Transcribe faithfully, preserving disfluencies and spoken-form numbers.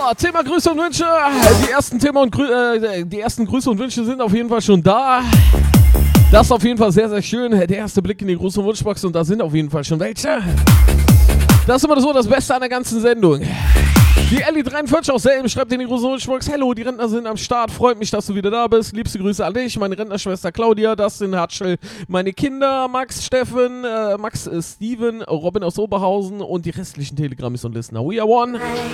Thema Grüße und Wünsche. Die ersten Thema und Grü äh, die ersten Grüße und Wünsche sind auf jeden Fall schon da. Das ist auf jeden Fall sehr, sehr schön. Der erste Blick in die Grüße und Wunschbox und da sind auf jeden Fall schon welche. Das ist immer so das Beste an der ganzen Sendung. Die Ellie dreiundvierzig aus Selm schreibt in die Grüße und Wunschbox: Hello, die Rentner sind am Start. Freut mich, dass du wieder da bist. Liebste Grüße an dich, meine Rentnerschwester Claudia, Dustin, Hatschel, meine Kinder, Max, Steffen, äh, Max, äh, Steven, Robin aus Oberhausen und die restlichen Telegrammis und Listener. We are one.